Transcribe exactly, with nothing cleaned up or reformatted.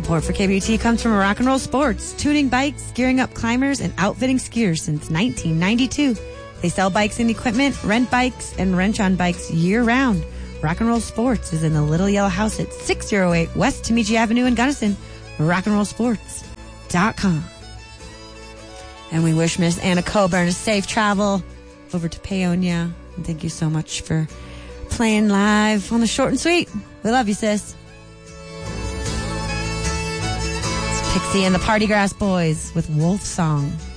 Support for K B T comes from Rock and Roll Sports, tuning bikes, gearing up climbers, and outfitting skiers since nineteen ninety-two. They sell bikes and equipment, rent bikes, and wrench on bikes year-round. Rock and Roll Sports is in the Little Yellow House at six oh eight West Temecula Avenue in Gunnison. rock and roll sports dot com. And we wish Miss Anna Coburn a safe travel over to Paonia. And thank you so much for playing live on the Short and Sweet. We love you, sis. It's Pixie and the Party Grass Boys with Wolf Song.